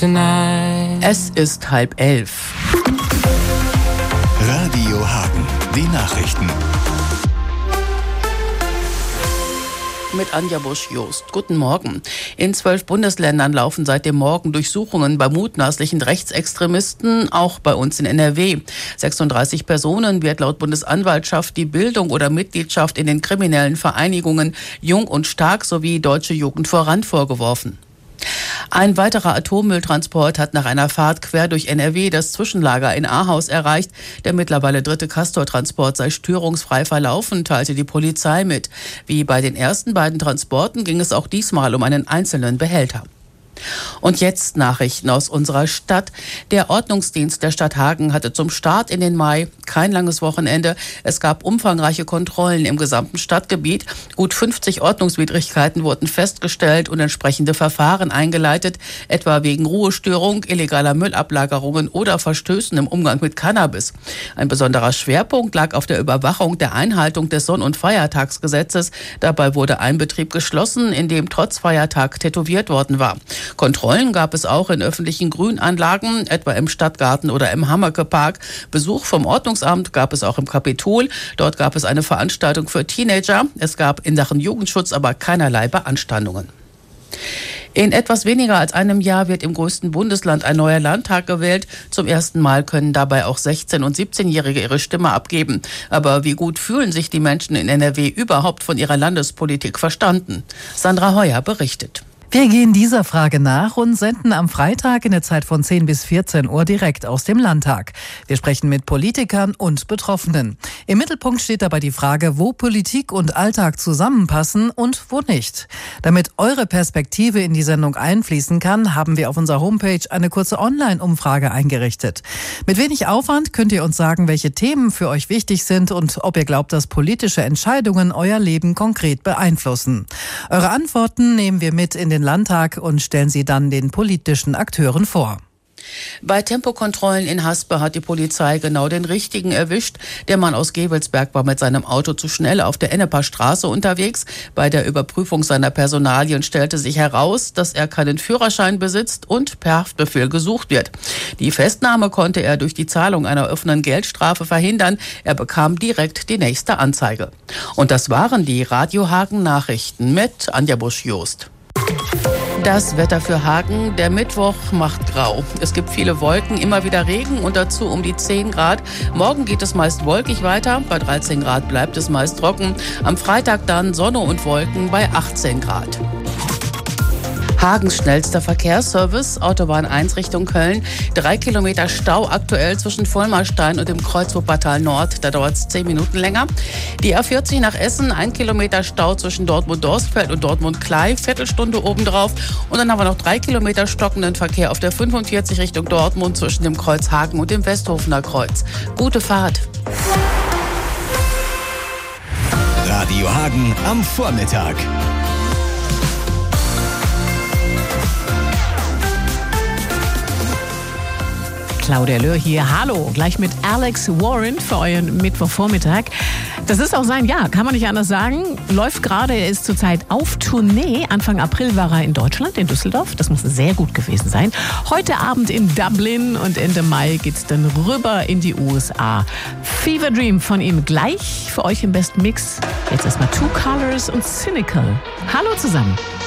Es ist 10:30. Radio Hagen, die Nachrichten. Mit Anja Busch-Jost. Guten Morgen. In 12 Bundesländern laufen seit dem Morgen Durchsuchungen bei mutmaßlichen Rechtsextremisten, auch bei uns in NRW. 36 Personen wird laut Bundesanwaltschaft die Bildung oder Mitgliedschaft in den kriminellen Vereinigungen Jung und Stark sowie Deutsche Jugend voran vorgeworfen. Ein weiterer Atommülltransport hat nach einer Fahrt quer durch NRW das Zwischenlager in Ahaus erreicht. Der mittlerweile 3. Castor-Transport sei störungsfrei verlaufen, teilte die Polizei mit. Wie bei den ersten beiden Transporten ging es auch diesmal um einen einzelnen Behälter. Und jetzt Nachrichten aus unserer Stadt. Der Ordnungsdienst der Stadt Hagen hatte zum Start in den Mai kein langes Wochenende. Es gab umfangreiche Kontrollen im gesamten Stadtgebiet. Gut 50 Ordnungswidrigkeiten wurden festgestellt und entsprechende Verfahren eingeleitet, etwa wegen Ruhestörung, illegaler Müllablagerungen oder Verstößen im Umgang mit Cannabis. Ein besonderer Schwerpunkt lag auf der Überwachung der Einhaltung des Sonn- und Feiertagsgesetzes. Dabei wurde ein Betrieb geschlossen, in dem trotz Feiertag tätowiert worden war. Kontrollen gab es auch in öffentlichen Grünanlagen, etwa im Stadtgarten oder im Hammerke-Park. Besuch vom Ordnungsamt gab es auch im Kapitol. Dort gab es eine Veranstaltung für Teenager. Es gab in Sachen Jugendschutz aber keinerlei Beanstandungen. In etwas weniger als einem Jahr wird im größten Bundesland ein neuer Landtag gewählt. Zum ersten Mal können dabei auch 16- und 17-Jährige ihre Stimme abgeben. Aber wie gut fühlen sich die Menschen in NRW überhaupt von ihrer Landespolitik verstanden? Sandra Heuer berichtet. Wir gehen dieser Frage nach und senden am Freitag in der Zeit von 10 bis 14 Uhr direkt aus dem Landtag. Wir sprechen mit Politikern und Betroffenen. Im Mittelpunkt steht dabei die Frage, wo Politik und Alltag zusammenpassen und wo nicht. Damit eure Perspektive in die Sendung einfließen kann, haben wir auf unserer Homepage eine kurze Online-Umfrage eingerichtet. Mit wenig Aufwand könnt ihr uns sagen, welche Themen für euch wichtig sind und ob ihr glaubt, dass politische Entscheidungen euer Leben konkret beeinflussen. Eure Antworten nehmen wir mit in den Landtag und stellen sie dann den politischen Akteuren vor. Bei Tempokontrollen in Haspe hat die Polizei genau den Richtigen erwischt. Der Mann aus Gevelsberg war mit seinem Auto zu schnell auf der Enneper Straße unterwegs. Bei der Überprüfung seiner Personalien stellte sich heraus, dass er keinen Führerschein besitzt und per Haftbefehl gesucht wird. Die Festnahme konnte er durch die Zahlung einer offenen Geldstrafe verhindern. Er bekam direkt die nächste Anzeige. Und das waren die Radio Hagen Nachrichten mit Anja Busch-Jost. Das Wetter für Hagen, der Mittwoch macht grau. Es gibt viele Wolken, immer wieder Regen und dazu um die 10 Grad. Morgen geht es meist wolkig weiter, bei 13 Grad bleibt es meist trocken. Am Freitag dann Sonne und Wolken bei 18 Grad. Hagens schnellster Verkehrsservice, Autobahn 1 Richtung Köln. 3 Kilometer Stau aktuell zwischen Vollmarstein und dem Kreuz Wuppertal Nord. Da dauert es 10 Minuten länger. Die A40 nach Essen, 1 Kilometer Stau zwischen Dortmund-Dorsfeld und Dortmund-Klei. Viertelstunde obendrauf. Und dann haben wir noch 3 Kilometer stockenden Verkehr auf der 45 Richtung Dortmund zwischen dem Kreuz Hagen und dem Westhofener Kreuz. Gute Fahrt. Radio Hagen am Vormittag. Claudia Löhr hier. Hallo, gleich mit Alex Warren für euren Mittwochvormittag. Das ist auch sein Jahr, kann man nicht anders sagen. Läuft gerade, er ist zurzeit auf Tournee. Anfang April war er in Deutschland, in Düsseldorf. Das muss sehr gut gewesen sein. Heute Abend in Dublin und Ende Mai geht's dann rüber in die USA. Fever Dream von ihm gleich für euch im besten Mix. Jetzt erstmal Two Colors und Cynical. Hallo zusammen.